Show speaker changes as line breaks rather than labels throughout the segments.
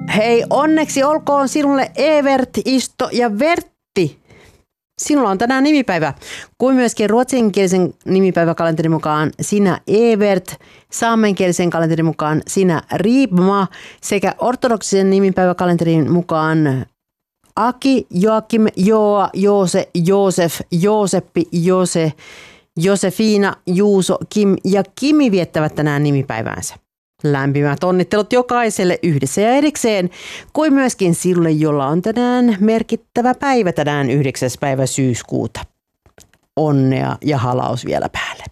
Hei, onneksi olkoon sinulle Evert, Isto ja Vertti. Sinulla on tänään nimipäivä, kuin myöskin ruotsinkielisen nimipäiväkalenterin mukaan sinä Evert, saamenkielisen kalenterin mukaan sinä Riipma sekä ortodoksisen nimipäiväkalenterin mukaan Aki, Joakim, Joa, Joose, Joosef, Jooseppi, Jose, Josefina, Juuso, Kim ja Kimi viettävät tänään nimipäiväänsä. Lämpimät onnittelut jokaiselle yhdessä ja erikseen, kuin myöskin sille, jolla on tänään merkittävä päivä tänään 9. päivä syyskuuta. Onnea ja halaus vielä päälle.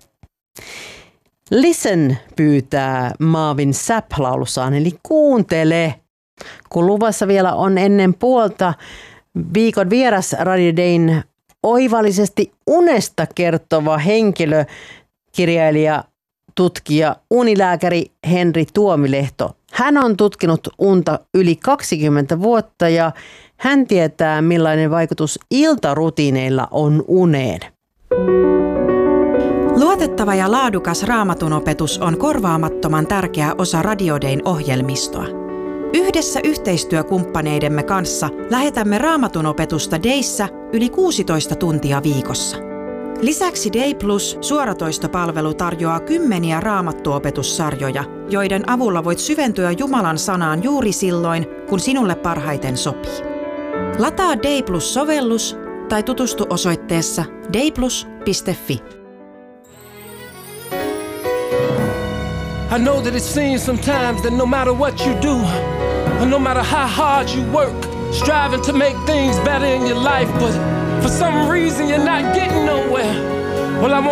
Listen pyytää Marvin Sapp laulussaan, eli kuuntele. Kun luvassa vielä on ennen puolta viikon vieras Radio Dayn oivallisesti unesta kertova henkilö, kirjailija, tutkija, unilääkäri Henri Tuomilehto. Hän on tutkinut unta yli 20 vuotta ja hän tietää, millainen vaikutus iltarutiineilla on uneen.
Luotettava ja laadukas Raamatun-opetus on korvaamattoman tärkeä osa Radio Dayn ohjelmistoa. Yhdessä yhteistyökumppaneidemme kanssa lähetämme Raamatun-opetusta Dayssä yli 16 tuntia viikossa. Lisäksi Day Plus suoratoistopalvelu tarjoaa kymmeniä raamattuopetussarjoja, joiden avulla voit syventyä Jumalan sanaan juuri silloin, kun sinulle parhaiten sopii. Lataa Day Plus-sovellus tai tutustu osoitteessa dayplus.fi.
I know that it seems sometimes that no matter what you do, or no matter how hard you work, striving to make things better in your life, but for some reason you're not getting nowhere. Well,